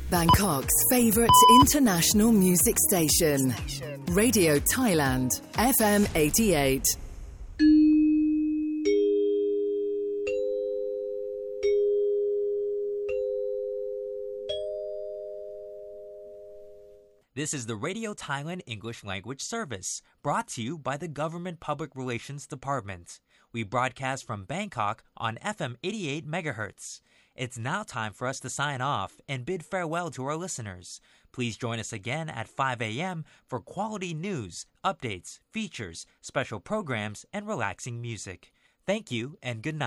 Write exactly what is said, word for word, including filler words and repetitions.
Bangkok's favourite international music station. Radio Thailand, F M eighty-eight. This is the Radio Thailand English Language Service, brought to you by the Government Public Relations Department. We broadcast from Bangkok on F M eighty-eight megahertz. It's now time for us to sign off and bid farewell to our listeners. Please join us again at five a.m. for quality news, updates, features, special programs, and relaxing music. Thank you and good night.